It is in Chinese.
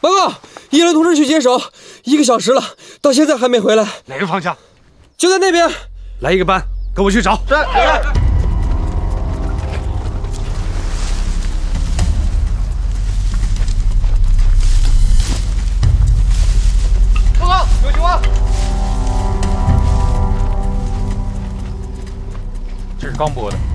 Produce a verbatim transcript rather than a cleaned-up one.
报告，一轮同志去接手，一个小时了，到现在还没回来。 哪个方向？ 就在那边。 来一个班，跟我去找。 是。是。报告，有情况。 这是刚播的。